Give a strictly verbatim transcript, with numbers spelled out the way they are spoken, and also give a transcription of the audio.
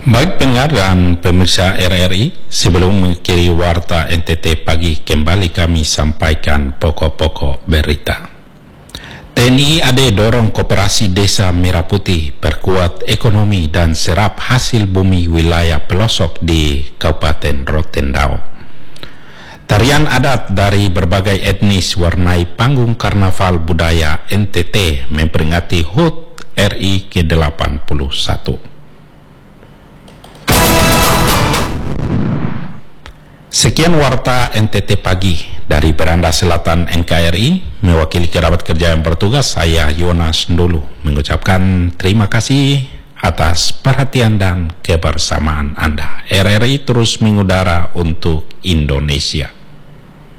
Baik pendengar dan pemirsa R R I, sebelum mengakhiri warta N T T pagi, kembali kami sampaikan pokok-pokok berita. T N I A D dorong koperasi desa Merah Putih, perkuat ekonomi dan serap hasil bumi wilayah pelosok di Kabupaten Rotendao. Tarian adat dari berbagai etnis warnai panggung karnaval budaya N T T memperingati H U T R I ke delapan puluh satu. Sekian warta N T T pagi dari Beranda Selatan N K R I, mewakili kerabat kerja yang bertugas, saya Yonas Ndulu mengucapkan terima kasih atas perhatian dan kebersamaan Anda. R R I terus mengudara untuk Indonesia.